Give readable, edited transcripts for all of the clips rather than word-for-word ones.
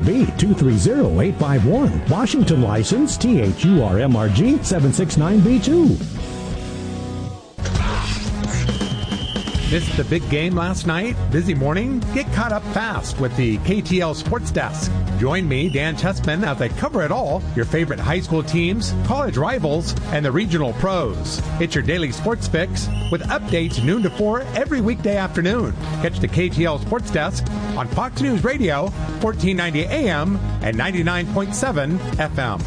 NMLB 230851. Washington license THURMRG 769B2. Missed the big game last night? Busy morning? Get caught up fast with the KTL Sports Desk. Join me, Dan Chessman, as I cover it all, your favorite high school teams, college rivals, and the regional pros. It's your daily sports fix with updates noon to 4 every weekday afternoon. Catch the KTL Sports Desk on Fox News Radio, 1490 AM and 99.7 FM.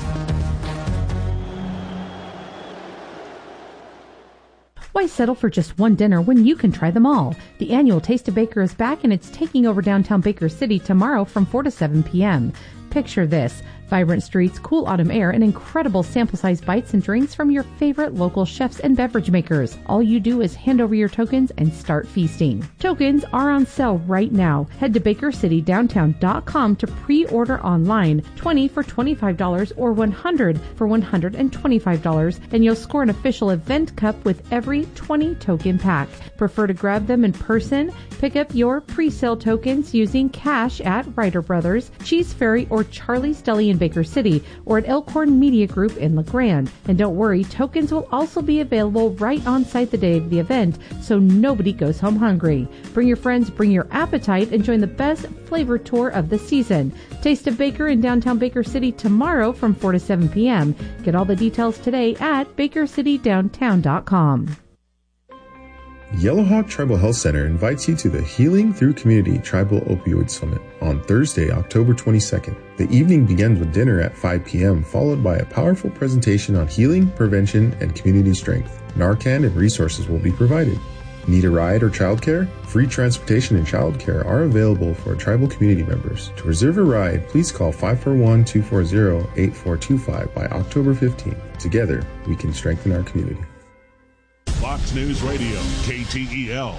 Why settle for just one dinner when you can try them all? The annual Taste of Baker is back and it's taking over downtown Baker City tomorrow from 4 to 7 p.m. Picture this: vibrant streets, cool autumn air, and incredible sample-sized bites and drinks from your favorite local chefs and beverage makers. All you do is hand over your tokens and start feasting. Tokens are on sale right now. Head to BakerCityDowntown.com to pre-order online. $20 for $25 or $100 for $125, and you'll score an official event cup with every 20 token pack. Prefer to grab them in person? Pick up your pre-sale tokens using cash at Ryder Brothers, Cheese Fairy, or Charlie's Deli in Baker City, or at Elkhorn Media Group in LeGrand. And don't worry, tokens will also be available right on site the day of the event, so nobody goes home hungry. Bring your friends, bring your appetite, and join the best flavor tour of the season. Taste of Baker in downtown Baker City tomorrow from 4 to 7 p.m. Get all the details today at BakerCityDowntown.com. Yellowhawk Tribal Health Center invites you to the Healing Through Community Tribal Opioid Summit on Thursday, October 22nd. The evening begins with dinner at 5 p.m., followed by a powerful presentation on healing, prevention, and community strength. Narcan and resources will be provided. Need a ride or childcare? Free transportation and childcare are available for tribal community members. To reserve a ride, please call 541-240-8425 by October 15th. Together, we can strengthen our community. Fox News Radio, KTEL.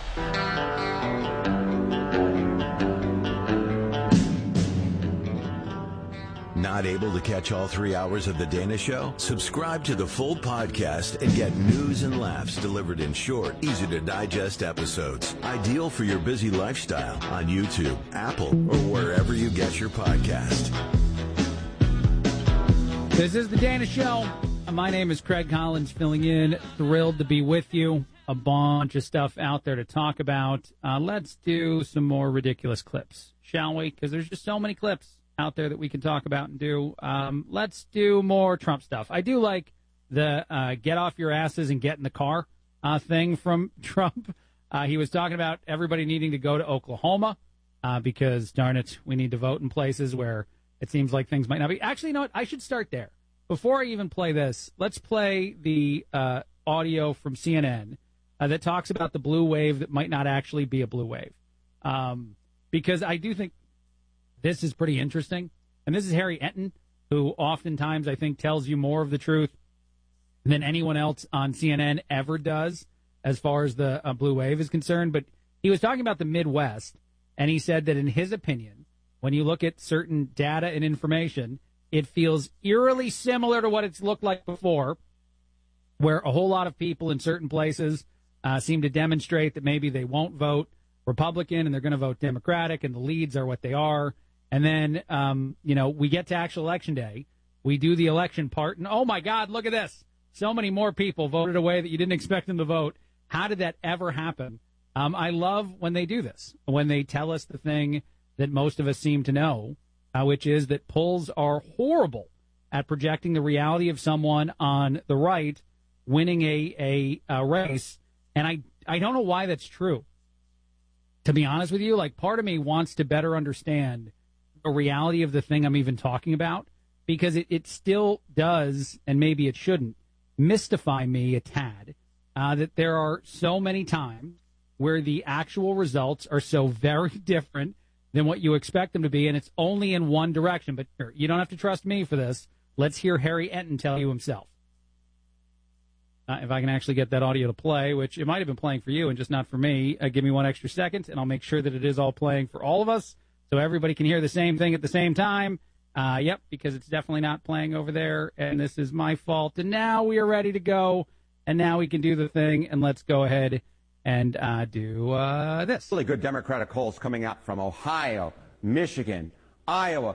Not able to catch all 3 hours of The Dana Show? Subscribe to the full podcast and get news and laughs delivered in short, easy-to-digest episodes. Ideal for your busy lifestyle on YouTube, Apple, or wherever you get your podcast. This is The Dana Show. My name is Craig Collins, filling in. Thrilled to be with you. A bunch of stuff out there to talk about. Let's do some more ridiculous clips, shall we? Because there's just so many clips out there that we can talk about and do. Let's do more Trump stuff. I do like the get off your asses and get in the car thing from Trump. He was talking about everybody needing to go to Oklahoma because, darn it, we need to vote in places where it seems like things might not be. Actually, you know what? I should start there. Before I even play this, let's play the audio from CNN that talks about the blue wave that might not actually be a blue wave. Because I do think this is pretty interesting. And this is Harry Enton, who oftentimes I think tells you more of the truth than anyone else on CNN ever does as far as the blue wave is concerned. But he was talking about the Midwest, and he said that in his opinion, when you look at certain data and information, it feels eerily similar to what it's looked like before, where a whole lot of people in certain places seem to demonstrate that maybe they won't vote Republican and they're going to vote Democratic, and the leads are what they are. And then, we get to actual election day. We do the election part, and oh, my God, look at this. So many more people voted a way that you didn't expect them to vote. How did that ever happen? I love when they do this, when they tell us the thing that most of us seem to know, which is that polls are horrible at projecting the reality of someone on the right winning a race. And I don't know why that's true. To be honest with you, like, part of me wants to better understand the reality of the thing I'm even talking about, because it still does, and maybe it shouldn't, mystify me a tad that there are so many times where the actual results are so very different than what you expect them to be, and it's only in one direction. But you don't have to trust me for this. Let's hear Harry Enton tell you himself. If I can actually get that audio to play, which it might have been playing for you and just not for me, give me 1 extra second, and I'll make sure that it is all playing for all of us so everybody can hear the same thing at the same time. Yep, because it's definitely not playing over there, and this is my fault. And now we are ready to go, and now we can do the thing, and let's go ahead and do this. Really good Democratic polls coming out from Ohio, Michigan, Iowa,